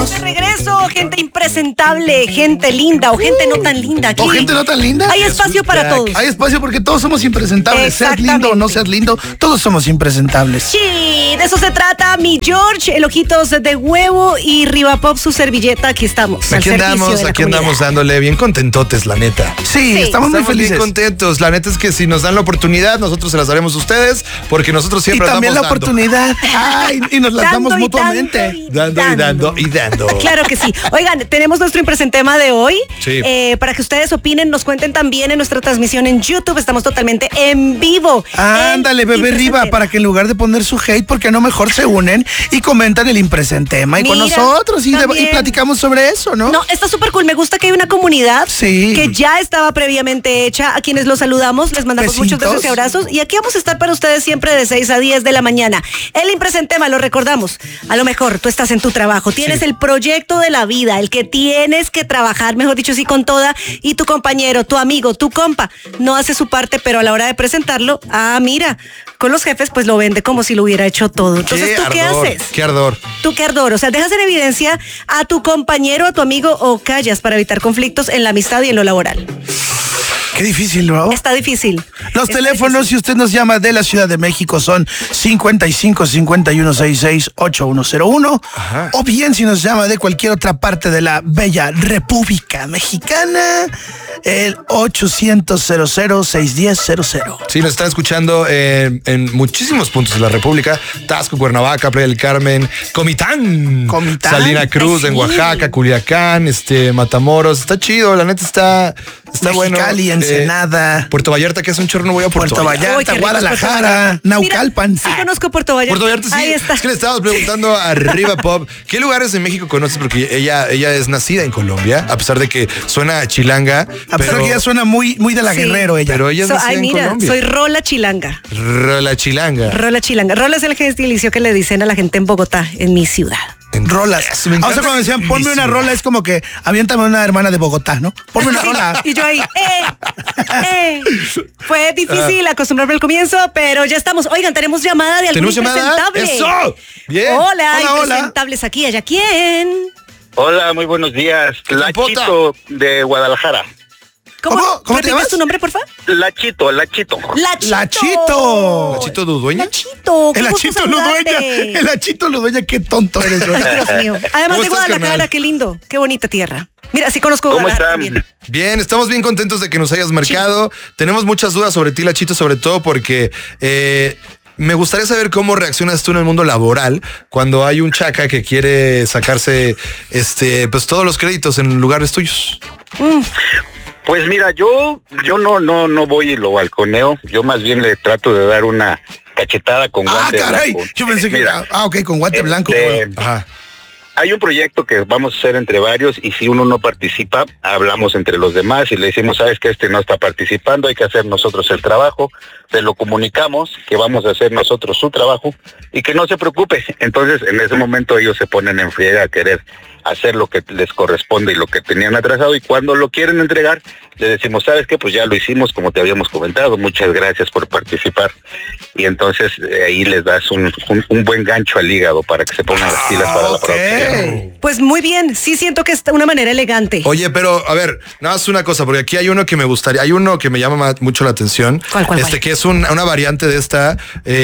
regresamos. De regreso, gente impresentable, gente linda o gente no tan linda. Aquí ¿O gente no tan linda? hay espacio para todos. Hay espacio porque todos somos impresentables. Seas lindo o no seas lindo, todos somos impresentables. Sí, de eso se trata. Mi George, el ojitos de huevo y Rivapop, su servilleta. Aquí estamos. Aquí andamos dándole bien contentotes, la neta. Sí, estamos muy felices. Bien contentos. La neta es que si nos dan la oportunidad, nosotros se las daremos a ustedes, porque nosotros siempre y también damos la oportunidad. Ay, y nos las damos mutuamente. Dando y dando. Claro que sí. Oigan, tenemos nuestro impresentema de hoy. Sí. Para que ustedes opinen, nos cuenten también en nuestra transmisión en YouTube. Estamos totalmente en vivo. Ándale, bebé Riva, para que en lugar de poner su hate, porque no mejor se unen y comentan el impresentema y con nosotros y platicamos sobre eso, ¿no? No, está súper cool. Me gusta que hay una comunidad que ya estaba previamente hecha. A quienes los saludamos, les mandamos muchos besos y abrazos. Y aquí vamos a estar para ustedes siempre de 6 a 10 de la mañana. El impresentema, lo recordamos. A lo mejor tú estás en tu trabajo, tienes el proyecto de la vida, el que tienes que trabajar, mejor dicho, sí, con toda, y tu compañero, tu amigo, tu compa, no hace su parte, pero a la hora de presentarlo, mira, con los jefes, pues lo vende como si lo hubiera hecho todo. Entonces, ¿tú qué haces? Qué ardor. ¿Tú qué ardor? O sea, dejas en evidencia a tu compañero, a tu amigo, o callas para evitar conflictos en la amistad y en lo laboral. Qué difícil, ¿no? Está difícil. Los teléfonos, si usted nos llama de la Ciudad de México, son 55 51 66 8101. Ajá. O bien, si nos llama de cualquier otra parte de la bella República Mexicana, el 800 610 00. Sí, nos están escuchando en muchísimos puntos de la República. Tasco, Cuernavaca, Playa del Carmen, Comitán. Salina Cruz, en Oaxaca, Culiacán, Matamoros. Está chido, la neta está bueno. Mexicali, Ensenada. Puerto Vallarta, que es un chorro, no voy a Puerto Vallarta, Guadalajara, Naucalpan. Mira, sí conozco Puerto Vallarta. Puerto Vallarta, sí. Ahí está. Es que le estábamos preguntando a Rivapop, ¿qué lugares de México conoces? Porque ella es nacida en Colombia, a pesar de que suena chilanga. A pesar de que ella suena muy de la Guerrero, ella. Pero ella es nacida en Colombia. Soy Rola Chilanga. Rola Chilanga. Rola es el gentilicio que le dicen a la gente en Bogotá, en mi ciudad. En rolas. O sea, cuando decían, ponme una rola, es como que aviéntame una hermana de Bogotá, ¿no? Ponme una rola. Y yo ahí, Fue difícil acostumbrarme al comienzo, pero ya estamos. Oigan, tenemos llamada de algún impresentable. ¡Eso! Bien. Hola, impresentables aquí. ¿Allá quién? Hola, muy buenos días. Lachito de Guadalajara. ¿Cómo te llamas? tu nombre, por favor? Lachito. Lachito Dudueña. Lachito. El Lachito Ludueña. El Lachito Ludueña, qué tonto eres, Dios mío. Además de Guadalajara, carnal? qué lindo. Qué bonita tierra. Mira, sí conozco ¿Cómo Guadalajara están? también. Bien, estamos bien contentos de que nos hayas marcado. Tenemos muchas dudas sobre ti, Lachito, sobre todo porque me gustaría saber cómo reaccionas tú en el mundo laboral cuando hay un chaca que quiere sacarse pues todos los créditos en lugares tuyos. Pues mira, yo no voy y lo balconeo. Yo más bien le trato de dar una cachetada con guante blanco. Yo pensé que con guante blanco. Ajá. Hay un proyecto que vamos a hacer entre varios y si uno no participa, hablamos entre los demás y le decimos, sabes que no está participando, hay que hacer nosotros el trabajo, se lo comunicamos que vamos a hacer nosotros su trabajo y que no se preocupe. Entonces, en ese momento ellos se ponen en friega a querer hacer lo que les corresponde y lo que tenían atrasado y cuando lo quieren entregar, le decimos, ¿sabes qué? Pues ya lo hicimos como te habíamos comentado, muchas gracias por participar. Y entonces ahí les das un buen gancho al hígado para que se pongan las pilas para la próxima. Pues muy bien, sí siento que es una manera elegante. Oye, pero a ver, nada más una cosa, porque aquí hay uno que me llama mucho la atención. ¿Cuál? Que es una variante de esta.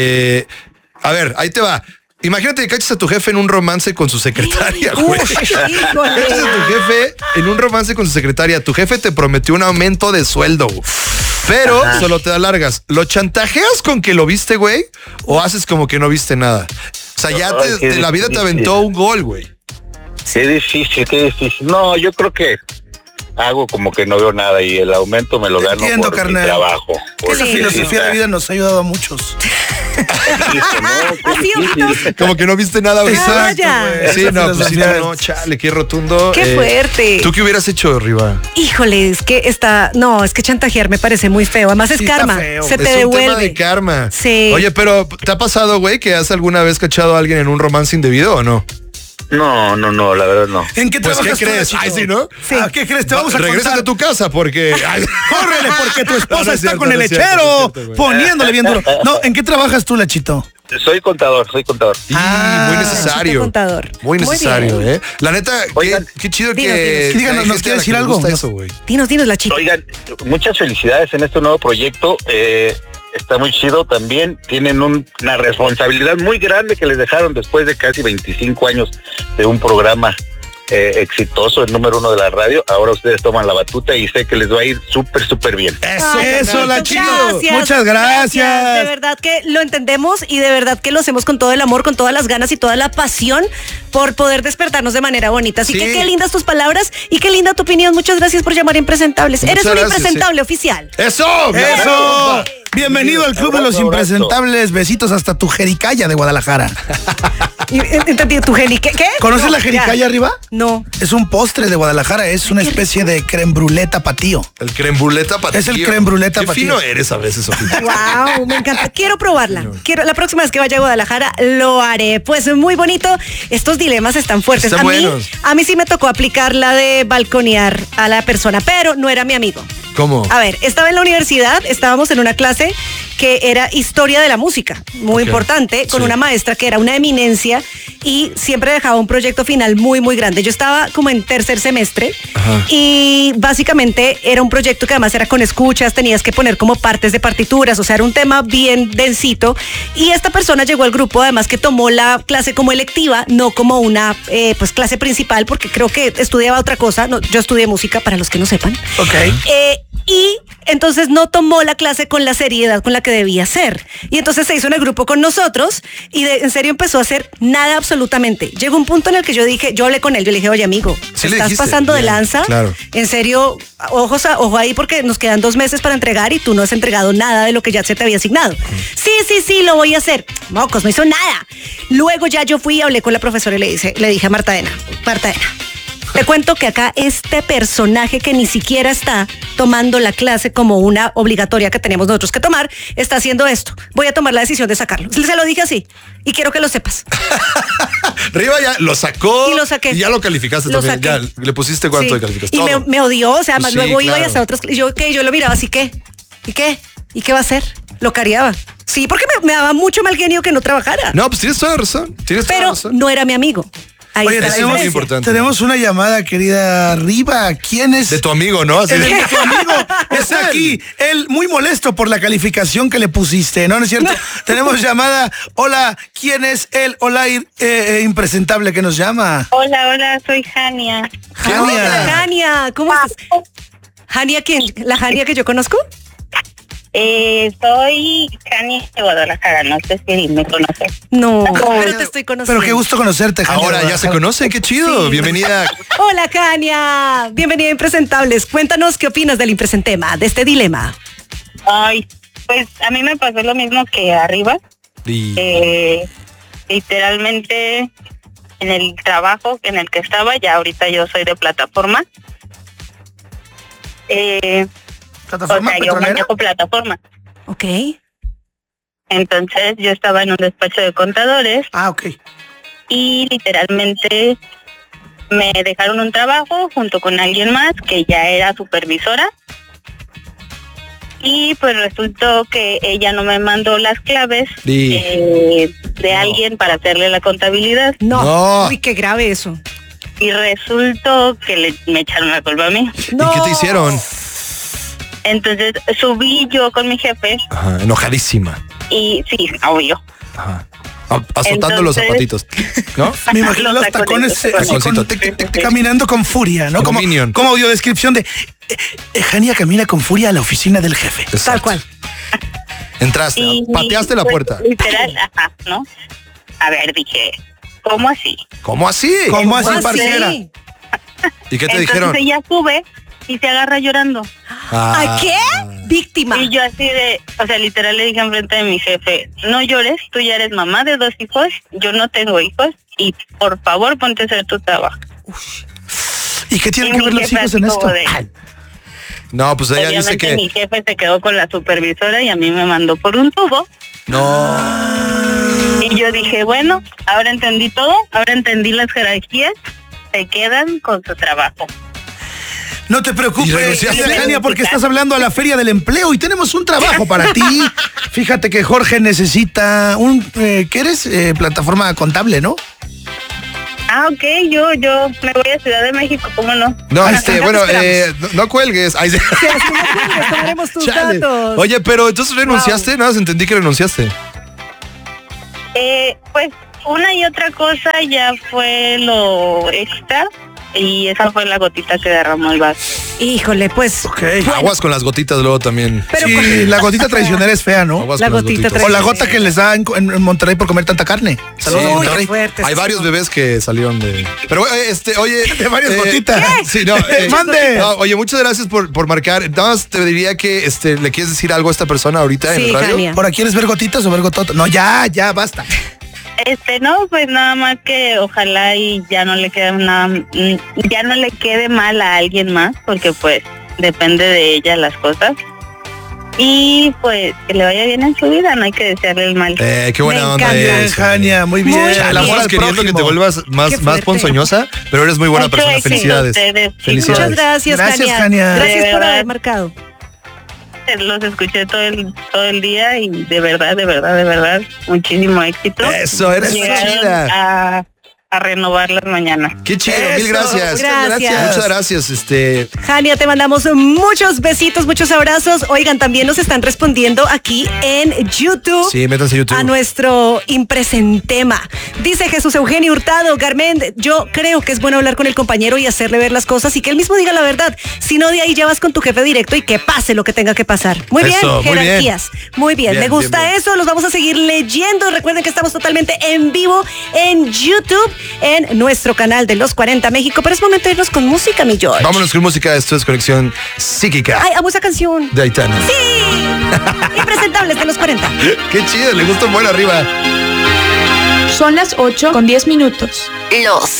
A ver, ahí te va. Imagínate que caches a tu jefe en un romance con su secretaria, güey. Caches a tu jefe en un romance con su secretaria. Tu jefe te prometió un aumento de sueldo, pero solo te da largas. ¿Lo chantajeas con que lo viste, güey? ¿O haces como que no viste nada? O sea, ya la vida te aventó un gol, güey. Qué difícil. No, yo creo que hago como que no veo nada y el aumento me lo gano por carnal. mi trabajo. Esa filosofía de vida nos ha ayudado a muchos. Como que no viste nada, güey. Exacto, güey. Sí, no, pues sí, no, chale, qué rotundo. Qué fuerte. ¿Tú qué hubieras hecho, Riva? Híjole, es que chantajear me parece muy feo. Además es karma. Se te devuelve. Es un tema de karma. Sí. Oye, pero ¿te ha pasado, güey, que has alguna vez cachado a alguien en un romance indebido o no? No, la verdad no. ¿En qué trabajas? ¿Qué crees? Ay, sí, ¿no? Sí. ¿Qué crees? Te vamos a Regrésate contar. a tu casa porque... Córrele, porque tu esposa No, no es está cierto, con el no es cierto, lechero, no es cierto, güey. poniéndole bien duro. No, ¿en qué trabajas tú, Lachito? Soy contador. Muy necesario. Contador. Muy necesario, ¿eh? La neta, oigan, qué chido que... Díganos, ¿nos quiere decir algo? Eso, dinos la chica. Oigan, muchas felicidades en este nuevo proyecto. Está muy chido también. Tienen una responsabilidad muy grande que les dejaron después de casi 25 años de un programa exitoso, el número 1 de la radio. Ahora ustedes toman la batuta y sé que les va a ir súper bien. Eso, la chido. Muchas gracias. De verdad que lo entendemos y de verdad que lo hacemos con todo el amor, con todas las ganas y toda la pasión por poder despertarnos de manera bonita. Así que qué lindas tus palabras y qué linda tu opinión. Muchas gracias por llamar Impresentables. Eres un impresentable oficial. ¡Eso! Bienvenido al Club de los Impresentables. Besitos hasta tu jericaya de Guadalajara. Entendí, ¿tu jericaya? ¿Qué? ¿Conoces la jericaya arriba? No. Es un postre de Guadalajara, es una especie de crème brûlée tapatío. El crème brûlée tapatío. Es el crème brûlée tapatío. Qué fino eres a veces, Sofía. Wow, me encanta. Quiero probarla. La próxima vez que vaya a Guadalajara lo haré. Pues muy bonito. Estos dilemas están fuertes. Están buenos. A mí sí me tocó aplicar la de balconear a la persona, pero no era mi amigo. ¿Cómo? A ver, estaba en la universidad, estábamos en una clase que era historia de la música, muy importante, con una maestra que era una eminencia y siempre dejaba un proyecto final muy grande. Yo estaba como en tercer semestre y básicamente era un proyecto que además era con escuchas, tenías que poner como partes de partituras, o sea, era un tema bien densito y esta persona llegó al grupo, además que tomó la clase como electiva, no como una pues clase principal, porque creo que estudiaba otra cosa. No, yo estudié música, para los que no sepan. Y entonces no tomó la clase con la seriedad con la que debía ser. Y entonces se hizo en el grupo con nosotros y en serio empezó a hacer nada absolutamente. Llegó un punto en el que yo hablé con él, yo le dije, oye amigo, ¿estás pasando de lanza? Claro. En serio, ojo ahí porque nos quedan 2 meses para entregar y tú no has entregado nada de lo que ya se te había asignado. Sí, lo voy a hacer. Mocos, no hizo nada. Luego ya yo fui y hablé con la profesora y le dije a Marta Ena, te cuento que acá este personaje que ni siquiera está tomando la clase como una obligatoria que tenemos nosotros que tomar, está haciendo esto. Voy a tomar la decisión de sacarlo. Se lo dije así y quiero que lo sepas. Riva ya lo sacó. Y lo saqué. Y ya lo calificaste también. Ya le pusiste cuánto de calificación. Y me odió, o sea, además luego iba y hasta otros. Yo lo miraba así, ¿qué? ¿Y qué va a hacer? Lo cariaba. Sí, porque me daba mucho mal genio que no trabajara. No, pues tienes toda la razón. Pero no era mi amigo. Oye, tenemos una llamada, querida Riva. ¿Quién es? De tu amigo, ¿no? Así de tu amigo. Está aquí. Él muy molesto por la calificación que le pusiste, ¿no? ¿No es cierto? Tenemos llamada. Hola, ¿quién es él? Hola, impresentable que nos llama. Hola, soy Jania. Hola, Jania. ¿Cómo estás? ¿Jania quién? ¿La Jania que yo conozco? Soy Jania de Guadalajara, no sé si me conoces. No, pero te estoy conociendo. Pero qué gusto conocerte, Jania. Ahora ya se conocen, qué chido. Sí. Bienvenida. Hola, Jania. Bienvenida a Impresentables. Cuéntanos qué opinas del impresentema, de este dilema. Ay, pues a mí me pasó lo mismo que arriba. Literalmente en el trabajo en el que estaba, ya ahorita yo soy de plataforma. ¿Plataforma? O sea, yo manejo plataforma. Ok. Entonces yo estaba en un despacho de contadores. Ok. Y literalmente me dejaron un trabajo junto con alguien más que ya era supervisora. Y pues resultó que ella no me mandó las claves de alguien para hacerle la contabilidad. No. Uy, qué grave eso. Y resultó que me echaron la culpa a mí. No. ¿Y qué te hicieron? Entonces subí yo con mi jefe. Ajá, enojadísima. Y sí, obvio. Ajá. Azotando los zapatitos, ¿no? Me imagino los tacones caminando con furia, ¿no? Como audiodescripción de Jania camina con furia a la oficina del jefe. Exacto. Tal cual. Entraste, pateaste la puerta. Literal, ajá, ¿no? A ver, dije, ¿cómo así? ¿Cómo así? ¿Cómo así, parcera? ¿Y qué te dijeron? Entonces ella sube y se agarra llorando. ¿A qué? Víctima. Y yo así o sea, literal le dije enfrente de mi jefe, no llores, tú ya eres mamá de 2 hijos, yo no tengo hijos y por favor ponte a hacer tu trabajo. ¿Y qué tienen que ver los hijos en esto? No, pues ella dice que... Mi jefe se quedó con la supervisora y a mí me mandó por un tubo. No. Y yo dije, bueno, ahora entendí todo, ahora entendí las jerarquías, se quedan con su trabajo. No te preocupes, Jania, porque estás hablando a la Feria del Empleo y tenemos un trabajo para ti. Fíjate que Jorge necesita ¿qué eres? Plataforma contable, ¿no? Ah, ok, yo me voy a Ciudad de México, ¿cómo no? No, bueno, no cuelgues. Ay, sí. Tomaremos tus datos. Oye, pero entonces renunciaste, nada más entendí que renunciaste. Pues una y otra cosa ya fue lo extra. Y esa fue la gotita que derramó el vaso. Híjole, pues. Okay. Bueno. Aguas con las gotitas luego también. Pero sí, la gotita traicionera es fea, ¿no? La gotita o la gota que les da en Monterrey por comer tanta carne. Saludos, sí, fuerte, hay varios bebés que salieron de. Pero oye, de varias gotitas. Sí, no. Mande. No, oye, muchas gracias por marcar. Nada más te diría que le quieres decir algo a esta persona ahorita en el radio. Jania. ¿Ahora quieres ver gotitas o ver gototas? No, ya, basta. No, pues nada más que ojalá y ya no le quede mal a alguien más, porque pues depende de ella las cosas. Y pues que le vaya bien en su vida, no hay que desearle el mal. Qué buena onda es, Jania, muy bien. A lo mejor queriendo que te vuelvas más ponzoñosa, pero eres muy buena persona. Felicidades. Felicidades. Muchas gracias, Jania. Gracias por haber marcado. Los escuché todo el día y de verdad, muchísimo éxito. Eso, eres chida. A renovar las mañanas. Qué chido, mil gracias. Muchas gracias. Jania, te mandamos muchos besitos, muchos abrazos. Oigan, también nos están respondiendo aquí en YouTube. Sí, métanse a YouTube. A nuestro impresentema. Dice Jesús Eugenio Hurtado, Carmen, yo creo que es bueno hablar con el compañero y hacerle ver las cosas y que él mismo diga la verdad. Si no, de ahí ya vas con tu jefe directo y que pase lo que tenga que pasar. Muy bien, jerarquías. Muy bien, me gusta eso. Los vamos a seguir leyendo. Recuerden que estamos totalmente en vivo en YouTube, en nuestro canal de Los 40 México, pero es momento de irnos con música, mi George. Vámonos con música, esto es Conexión Psíquica. Ay, amo esa canción. De Aitana. Sí, impresentables de Los 40. Qué chido, le gusta un buen arriba. Son las 8:10. Los